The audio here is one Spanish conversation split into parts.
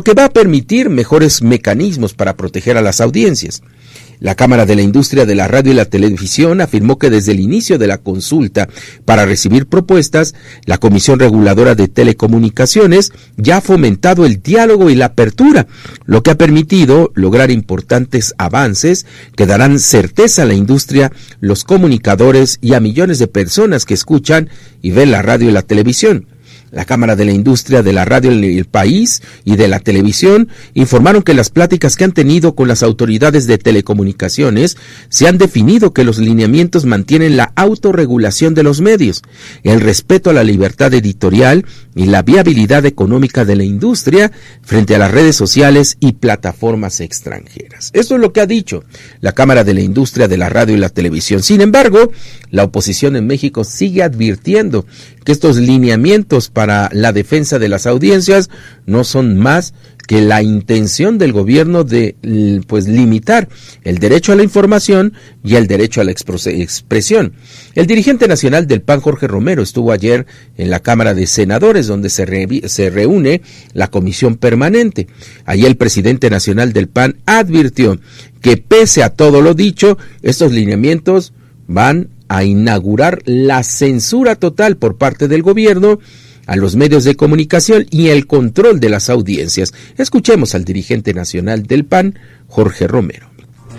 que va a permitir mejores mecanismos para proteger a las audiencias. La Cámara de la Industria de la Radio y la Televisión afirmó que desde el inicio de la consulta para recibir propuestas, la Comisión Reguladora de Telecomunicaciones ya ha fomentado el diálogo y la apertura, lo que ha permitido lograr importantes avances que darán certeza a la industria, los comunicadores y a millones de personas que escuchan y ven la radio y la televisión. La Cámara de la Industria de la Radio en el país y de la televisión informaron que las pláticas que han tenido con las autoridades de telecomunicaciones se han definido que los lineamientos mantienen la autorregulación de los medios, el respeto a la libertad editorial y la viabilidad económica de la industria frente a las redes sociales y plataformas extranjeras. Esto es lo que ha dicho la Cámara de la Industria de la Radio y la Televisión. Sin embargo, la oposición en México sigue advirtiendo que estos lineamientos para la defensa de las audiencias no son más que la intención del gobierno de limitar el derecho a la información y el derecho a la expresión. El dirigente nacional del PAN, Jorge Romero, estuvo ayer en la Cámara de Senadores, donde se reúne la comisión permanente. Allí el presidente nacional del PAN advirtió que pese a todo lo dicho, estos lineamientos van a inaugurar la censura total por parte del gobierno a los medios de comunicación y el control de las audiencias. Escuchemos al dirigente nacional del PAN, Jorge Romero.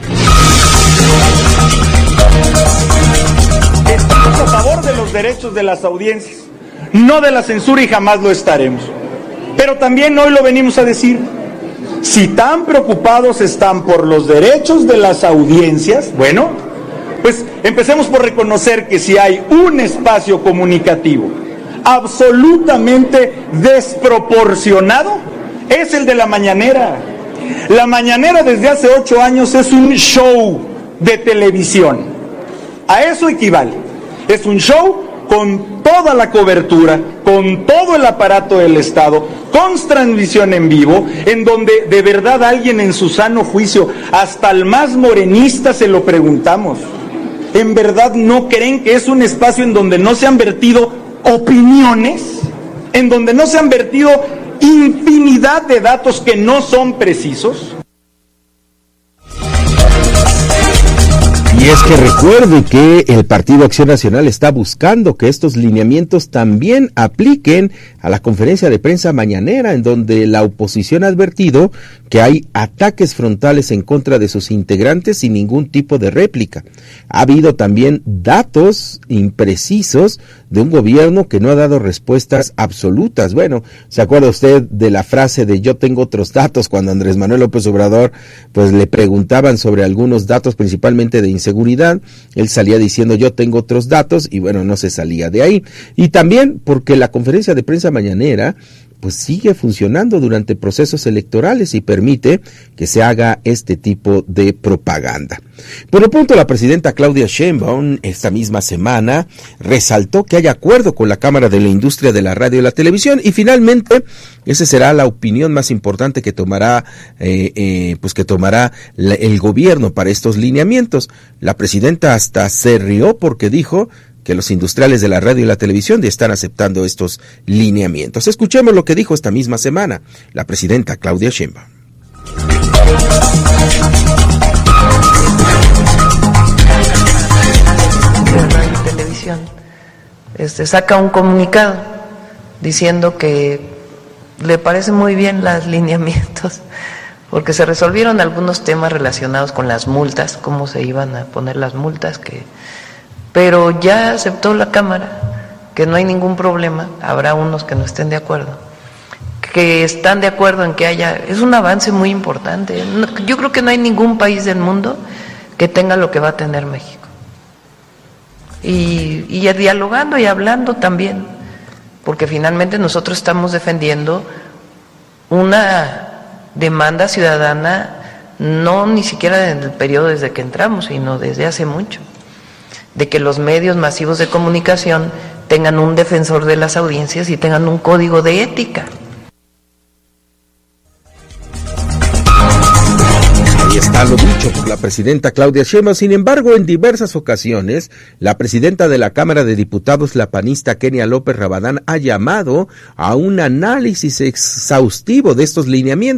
Estamos a favor de los derechos de las audiencias, no de la censura, y jamás lo estaremos. Pero también hoy lo venimos a decir. Si tan preocupados están por los derechos de las audiencias, bueno, pues empecemos por reconocer que si hay un espacio comunicativo absolutamente desproporcionado, es el de la mañanera. La mañanera desde hace 8 años es un show de televisión. A eso equivale. Es un show con toda la cobertura, con todo el aparato del Estado, con transmisión en vivo, en donde de verdad alguien en su sano juicio, hasta el más morenista se lo preguntamos, ¿en verdad no creen que es un espacio en donde no se han vertido opiniones, en donde no se han vertido infinidad de datos que no son precisos? Y es que recuerde que el Partido Acción Nacional está buscando que estos lineamientos también apliquen a la conferencia de prensa mañanera, en donde la oposición ha advertido que hay ataques frontales en contra de sus integrantes sin ningún tipo de réplica. Ha habido también datos imprecisos de un gobierno que no ha dado respuestas absolutas. Bueno, ¿se acuerda usted de la frase de yo tengo otros datos? Cuando Andrés Manuel López Obrador pues le preguntaban sobre algunos datos, principalmente de inseguridad, él salía diciendo yo tengo otros datos, y bueno, no se salía de ahí. Y también porque la conferencia de prensa mañanera pues sigue funcionando durante procesos electorales y permite que se haga este tipo de propaganda. Por lo pronto, la presidenta Claudia Sheinbaum esta misma semana resaltó que hay acuerdo con la Cámara de la Industria de la Radio y la Televisión, y finalmente esa será la opinión más importante que tomará el gobierno para estos lineamientos. La presidenta hasta se rió porque dijo que los industriales de la radio y la televisión ya están aceptando estos lineamientos. Escuchemos lo que dijo esta misma semana la presidenta Claudia Sheinbaum. De radio y televisión saca un comunicado diciendo que le parecen muy bien los lineamientos porque se resolvieron algunos temas relacionados con las multas, cómo se iban a poner las multas, pero ya aceptó la Cámara que no hay ningún problema. Habrá unos que no estén de acuerdo, que están de acuerdo en que es un avance muy importante. Yo creo que no hay ningún país del mundo que tenga lo que va a tener México. Y dialogando y hablando también, porque finalmente nosotros estamos defendiendo una demanda ciudadana, no ni siquiera en el periodo desde que entramos, sino desde hace mucho, de que los medios masivos de comunicación tengan un defensor de las audiencias y tengan un código de ética. Ahí está lo dicho por la presidenta Claudia Sheinbaum. Sin embargo, en diversas ocasiones, la presidenta de la Cámara de Diputados, la panista Kenia López Rabadán, ha llamado a un análisis exhaustivo de estos lineamientos.